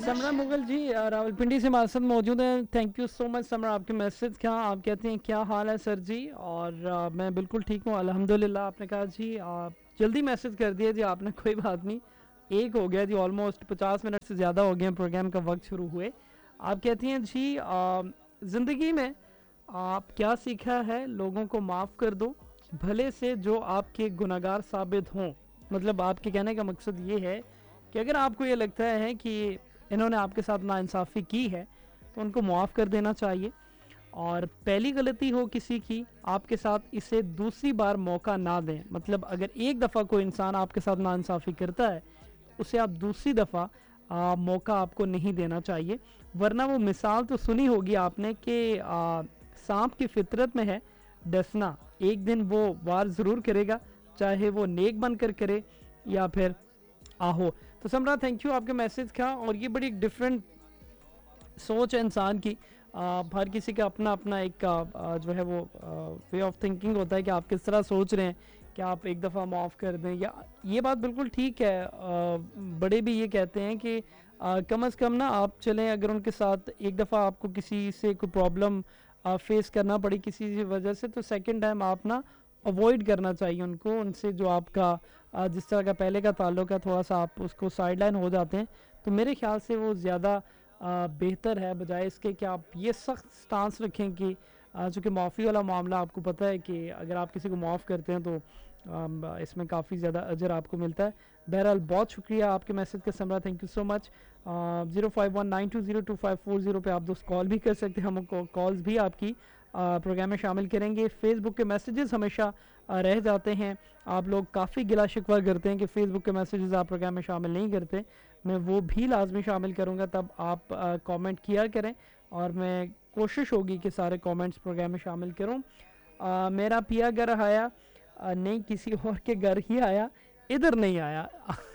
سمرا مغل جی راولپنڈی سے ہمارے ساتھ موجود ہیں. تھینک یو سو مچ سمرا آپ کے میسج کا. آپ کہتے ہیں کیا حال ہے سر جی, اور میں بالکل ٹھیک ہوں الحمدللہ. آپ نے کہا جی آپ جلدی میسج کر دیا جی آپ نے, کوئی بات نہیں. ایک ہو گیا جی, آلموسٹ 50 منٹ سے زیادہ ہو گئے ہیں پروگرام کا وقت شروع ہوئے. آپ کہتی ہیں جی زندگی میں آپ کیا سیکھا ہے, لوگوں کو معاف کر دو بھلے سے جو آپ کے گناہگار ثابت ہوں. مطلب آپ کے کہنے کا مقصد یہ ہے کہ اگر آپ کو یہ لگتا ہے کہ انہوں نے آپ کے ساتھ ناانصافی کی ہے تو ان کو معاف کر دینا چاہیے, اور پہلی غلطی ہو کسی کی آپ کے ساتھ اسے دوسری بار موقع نہ دیں. مطلب اگر ایک دفعہ کوئی انسان آپ کے ساتھ ناانصافی کرتا ہے اسے آپ دوسری دفعہ موقع آپ کو نہیں دینا چاہیے. ورنہ وہ مثال تو سنی ہوگی آپ نے کہ سانپ کی فطرت میں ہے ڈسنا, ایک دن وہ وار ضرور کرے گا, چاہے وہ نیک بن کر کرے یا پھر آہو. تو سمرا تھینک یو آپ کے میسج کا. اور یہ بڑی ایک ڈفرینٹ سوچ ہے انسان کی, ہر کسی کا اپنا اپنا ایک جو ہے وہ وے آف تھنکنگ ہوتا ہے کہ آپ کس طرح سوچ رہے ہیں کہ آپ ایک دفعہ معاف کر دیں. یا یہ بات بالکل ٹھیک ہے, بڑے بھی یہ کہتے ہیں کہ کم از کم نا آپ چلیں, اگر ان کے ساتھ ایک دفعہ آپ کو کسی سے کوئی پرابلم فیس کرنا پڑی کسی وجہ سے, تو سیکنڈ ٹائم آپ نا اوائڈ کرنا چاہیے ان کو. ان سے جو آپ کا جس طرح کا پہلے کا تعلق ہے تھوڑا سا آپ اس کو سائڈ لائن ہو جاتے ہیں, تو میرے خیال سے وہ زیادہ بہتر ہے بجائے اس کے کہ آپ یہ سخت سٹانس رکھیں کہ چونکہ معافی والا معاملہ آپ کو پتہ ہے کہ اگر آپ کسی کو معاف کرتے ہیں تو اس میں کافی زیادہ اجر آپ کو ملتا ہے. بہرحال بہت شکریہ آپ کے میسج کا سمرا, تھینک یو سو مچ. 0519202540 پہ آپ دوست کال بھی کر سکتے ہیں, ہم کالز بھی آپ کی پروگرام میں شامل کریں گے. فیس بک کے میسیجز ہمیشہ رہ جاتے ہیں, آپ لوگ کافی گلا شکوہ کرتے ہیں کہ فیس بک کے میسیجز آپ پروگرام میں شامل نہیں کرتے. میں وہ بھی لازمی شامل کروں گا, تب آپ کامنٹ کیا کریں اور میں کوشش ہوگی کہ سارے کامنٹس پروگرام میں شامل کروں. میرا پیا گھر آیا نہیں کسی اور کے گھر ہی آیا, ادھر نہیں آیا.